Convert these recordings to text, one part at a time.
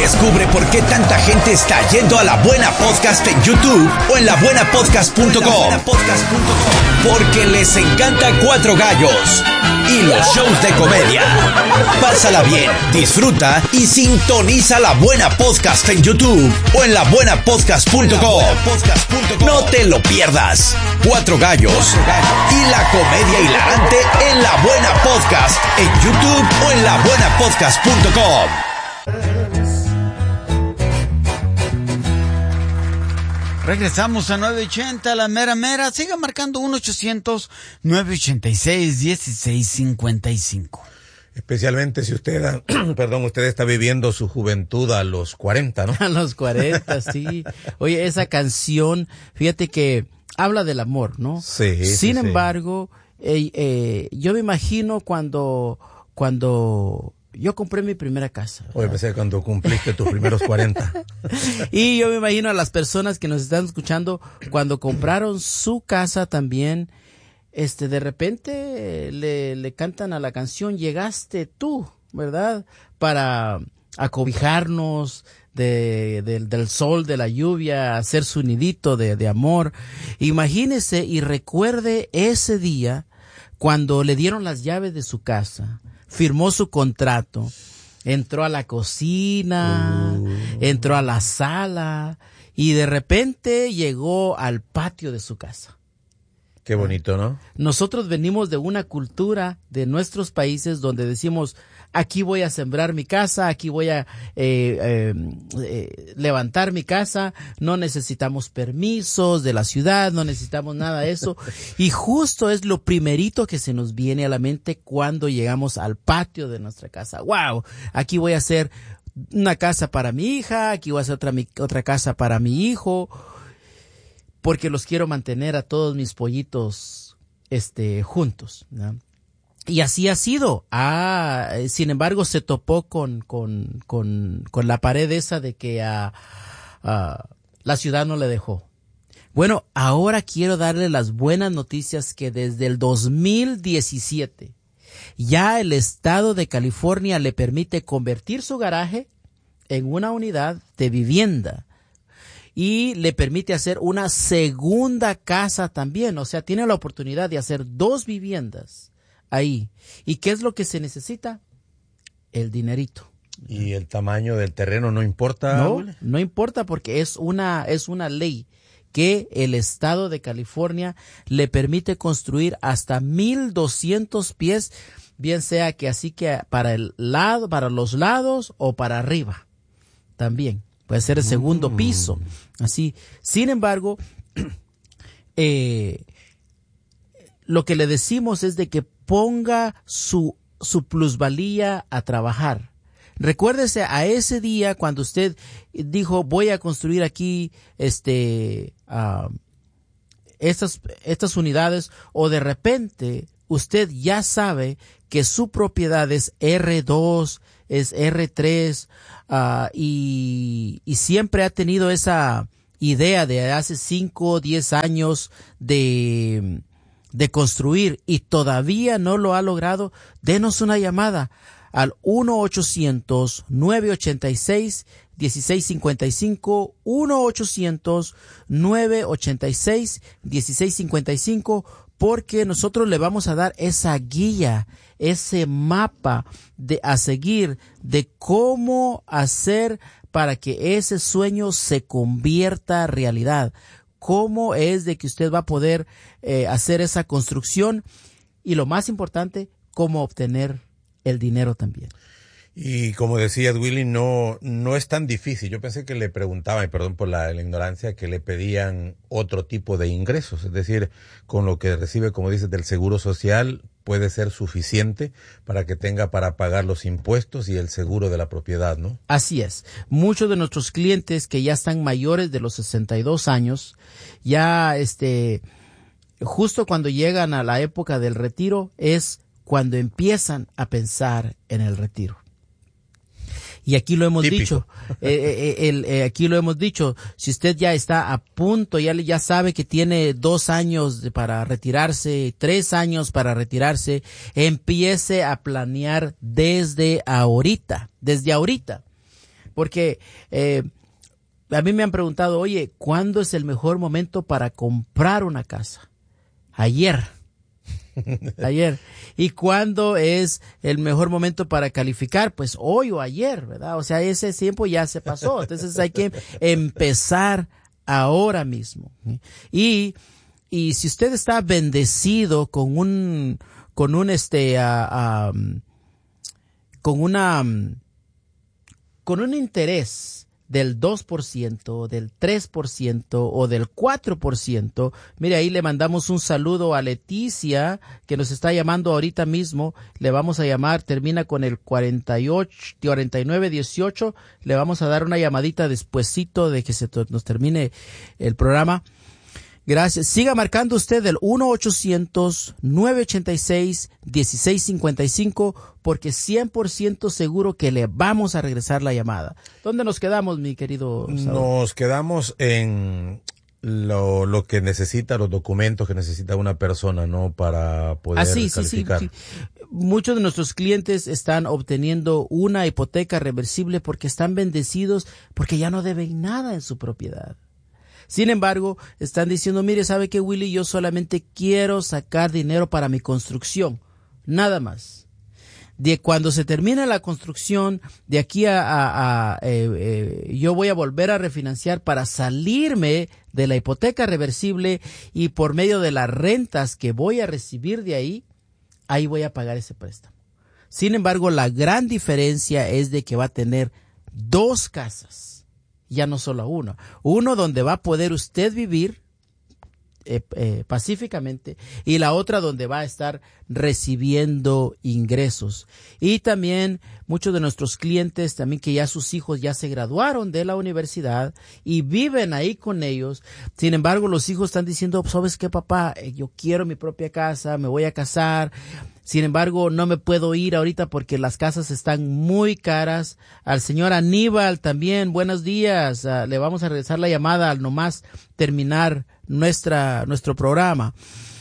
Descubre por qué tanta gente está yendo a La Buena Podcast en YouTube o en labuenapodcast.com. Porque les encanta Cuatro Gallos y los shows de comedia. Pásala bien, disfruta y sintoniza La Buena Podcast en YouTube o en labuenapodcast.com. No te lo pierdas. Cuatro Gallos y la comedia hilarante en La Buena Podcast en YouTube o en labuenapodcast.com. Regresamos a 980, la mera mera. Siga marcando 1-800-986-1655. Especialmente si usted, usted está viviendo su juventud a los 40, ¿no? A los 40, sí. Oye, esa canción, fíjate que habla del amor, ¿no? Sí. Sin embargo, yo me imagino cuando yo compré mi primera casa. Oye, pensé cuando cumpliste tus primeros 40. Y yo me imagino a las personas que nos están escuchando cuando compraron su casa también. De repente le cantan a la canción "Llegaste tú", ¿verdad? Para acobijarnos del sol, de la lluvia, hacer su nidito de amor. Imagínese y recuerde ese día cuando le dieron las llaves de su casa, firmó su contrato, entró a la cocina, entró a la sala y de repente llegó al patio de su casa. Qué bonito, ¿no? Nosotros venimos de una cultura de nuestros países donde decimos, aquí voy a sembrar mi casa, aquí voy a levantar mi casa, no necesitamos permisos de la ciudad, no necesitamos nada de eso. Y justo es lo primerito que se nos viene a la mente cuando llegamos al patio de nuestra casa. ¡Wow! Aquí voy a hacer una casa para mi hija, aquí voy a hacer otra casa para mi hijo, porque los quiero mantener a todos mis pollitos juntos, ¿no? Y así ha sido. Sin embargo, se topó con la pared esa de que la ciudad no le dejó. Bueno, ahora quiero darle las buenas noticias que desde el 2017 ya el estado de California le permite convertir su garaje en una unidad de vivienda. Y le permite hacer una segunda casa también. O sea, tiene la oportunidad de hacer 2 viviendas ahí. ¿Y qué es lo que se necesita? El dinerito. ¿Y el tamaño del terreno no importa? No importa, porque es una ley que el estado de California le permite construir hasta 1,200 pies, bien sea que así que para los lados o para arriba también. Puede ser el segundo piso, así. Sin embargo, lo que le decimos es de que ponga su plusvalía a trabajar. Recuérdese a ese día cuando usted dijo, voy a construir aquí estas unidades, o de repente usted ya sabe que su propiedad es R2, es R3, y siempre ha tenido esa idea de hace 5 o 10 años de construir y todavía no lo ha logrado. Denos una llamada al 1-800-986-1655, 1-800-986-1655, porque nosotros le vamos a dar esa guía, ese mapa a seguir de cómo hacer para que ese sueño se convierta en realidad. Cómo es de que usted va a poder hacer esa construcción y, lo más importante, cómo obtener el dinero también. Y como decías, Willy, no es tan difícil. Yo pensé que le preguntaban, y perdón por la ignorancia, que le pedían otro tipo de ingresos. Es decir, con lo que recibe, como dices, del Seguro Social, puede ser suficiente para que tenga para pagar los impuestos y el seguro de la propiedad, ¿no? Así es. Muchos de nuestros clientes que ya están mayores de los 62 años, ya justo cuando llegan a la época del retiro, es cuando empiezan a pensar en el retiro. Y aquí lo hemos dicho, aquí lo hemos dicho, si usted ya está a punto, ya sabe que tiene 2 años para retirarse, 3 años para retirarse, empiece a planear desde ahorita. Porque a mí me han preguntado, oye, ¿cuándo es el mejor momento para comprar una casa? Ayer. ¿Y cuándo es el mejor momento para calificar? Pues hoy o ayer, ¿verdad? O sea, ese tiempo ya se pasó. Entonces hay que empezar ahora mismo. Y si usted está bendecido con un interés del 2%, del 3% o del 4%. Mire, ahí le mandamos un saludo a Leticia, que nos está llamando ahorita mismo. Le vamos a llamar, termina con el 4918. Le vamos a dar una llamadita despuesito de que nos termine el programa. Gracias. Siga marcando usted el 1-800-986-1655 porque 100% seguro que le vamos a regresar la llamada. ¿Dónde nos quedamos, mi querido Saúl? Nos quedamos en lo que necesita, los documentos que necesita una persona, ¿no? Para poder calificar. Sí. Muchos de nuestros clientes están obteniendo una hipoteca reversible porque están bendecidos, porque ya no deben nada en su propiedad. Sin embargo, están diciendo, mire, ¿sabe qué, Willy? Yo solamente quiero sacar dinero para mi construcción, nada más. De cuando se termine la construcción, de aquí yo voy a volver a refinanciar para salirme de la hipoteca reversible y por medio de las rentas que voy a recibir de ahí voy a pagar ese préstamo. Sin embargo, la gran diferencia es de que va a tener 2 casas. Ya no solo uno donde va a poder usted vivir pacíficamente y la otra donde va a estar recibiendo ingresos. Y también muchos de nuestros clientes también que ya sus hijos ya se graduaron de la universidad y viven ahí con ellos. Sin embargo, los hijos están diciendo, ¿sabes qué, papá? Yo quiero mi propia casa, me voy a casar. Sin embargo, no me puedo ir ahorita porque las casas están muy caras. Al señor Aníbal también, buenos días. Le vamos a regresar la llamada al nomás terminar nuestro programa.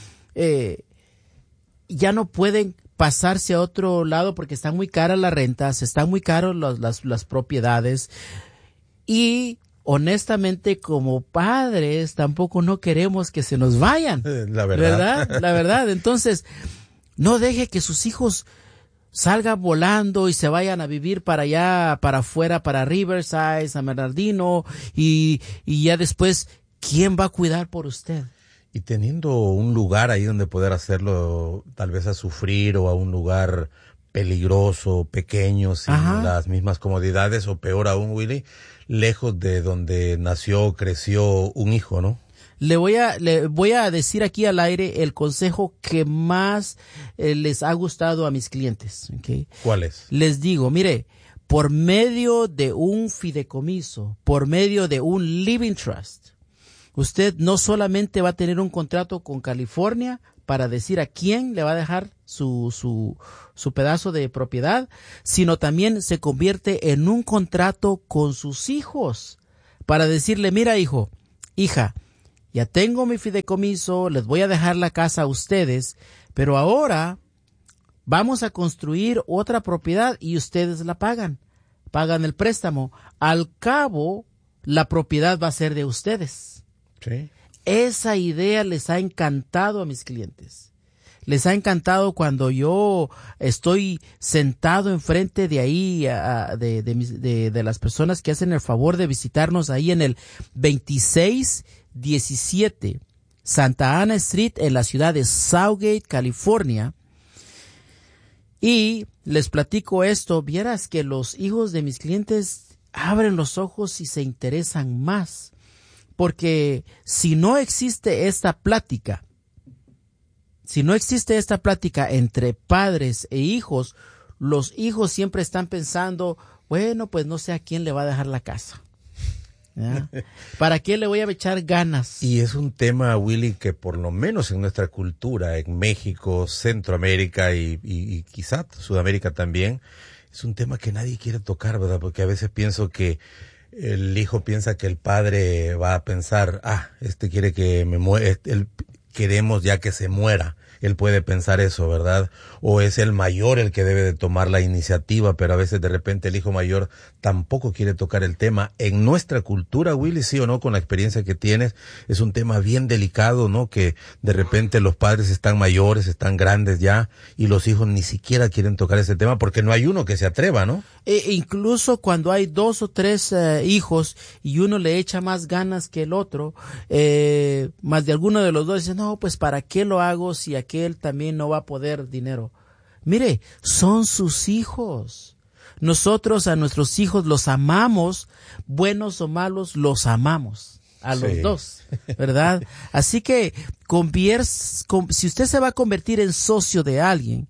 Ya no pueden pasarse a otro lado porque están muy caras las rentas, están muy caras las propiedades. Y honestamente, como padres, tampoco no queremos que se nos vayan. La verdad. La verdad. Entonces, no deje que sus hijos salgan volando y se vayan a vivir para allá, para afuera, para Riverside, San Bernardino, y ya después, ¿quién va a cuidar por usted? Y teniendo un lugar ahí donde poder hacerlo, tal vez a sufrir o a un lugar peligroso, pequeño, sin las mismas comodidades, o peor aún, Willy, lejos de donde nació, creció un hijo, ¿no? Le voy a decir aquí al aire el consejo que más les ha gustado a mis clientes. ¿Okay? ¿Cuál es? Les digo, mire, por medio de un fideicomiso, por medio de un living trust, usted no solamente va a tener un contrato con California para decir a quién le va a dejar su pedazo de propiedad, sino también se convierte en un contrato con sus hijos para decirle, mira, hijo, hija, ya tengo mi fideicomiso, les voy a dejar la casa a ustedes, pero ahora vamos a construir otra propiedad y ustedes la pagan el préstamo. Al cabo, la propiedad va a ser de ustedes. Sí. Esa idea les ha encantado a mis clientes. Les ha encantado cuando yo estoy sentado enfrente de ahí, de las personas que hacen el favor de visitarnos ahí en el 2617 Santa Ana Street en la ciudad de Southgate, California. Y les platico esto, vieras que los hijos de mis clientes abren los ojos y se interesan más. Porque si no existe esta plática entre padres e hijos, los hijos siempre están pensando, bueno, pues no sé a quién le va a dejar la casa. ¿Ya? ¿Para qué le voy a echar ganas? Y es un tema, Willy, que por lo menos en nuestra cultura, en México, Centroamérica y quizá Sudamérica también, es un tema que nadie quiere tocar, ¿verdad? Porque a veces pienso que el hijo piensa que el padre va a pensar, este quiere que me muera, queremos ya que se muera. él puede pensar eso, ¿verdad? O es el mayor el que debe de tomar la iniciativa, pero a veces de repente el hijo mayor tampoco quiere tocar el tema. En nuestra cultura, Willy, sí o no, con la experiencia que tienes, es un tema bien delicado, ¿no? Que de repente los padres están mayores, están grandes ya, y los hijos ni siquiera quieren tocar ese tema porque no hay uno que se atreva, ¿no? Incluso cuando hay 2 o 3 hijos y uno le echa más ganas que el otro, más de alguno de los dos dice, no, pues ¿para qué lo hago si aquel también no va a poder dinero? Mire, son sus hijos. Nosotros a nuestros hijos los amamos, buenos o malos, los amamos. A los dos, ¿verdad? Así que si usted se va a convertir en socio de alguien,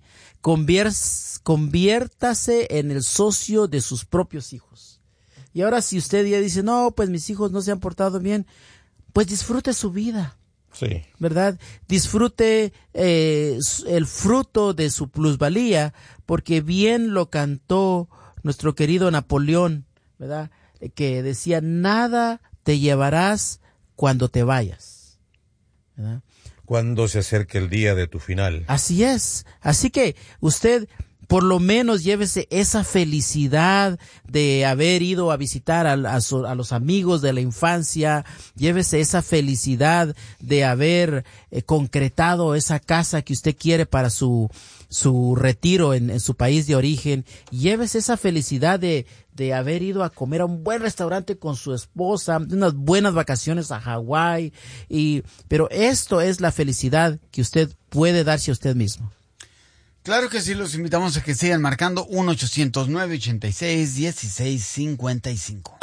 conviértase en el socio de sus propios hijos. Y ahora si usted ya dice, no, pues mis hijos no se han portado bien, pues disfrute su vida. Sí. ¿Verdad? Disfrute el fruto de su plusvalía, porque bien lo cantó nuestro querido Napoleón, ¿verdad? Que decía, nada te llevarás cuando te vayas, ¿verdad? Cuando se acerque el día de tu final. Así es. Así que usted por lo menos llévese esa felicidad de haber ido a visitar a los amigos de la infancia, llévese esa felicidad de haber concretado esa casa que usted quiere para su retiro en su país de origen, llévese esa felicidad de haber ido a comer a un buen restaurante con su esposa, unas buenas vacaciones a Hawái, pero esto es la felicidad que usted puede darse a usted mismo. Claro que sí, los invitamos a que sigan marcando 1-800-986-1655.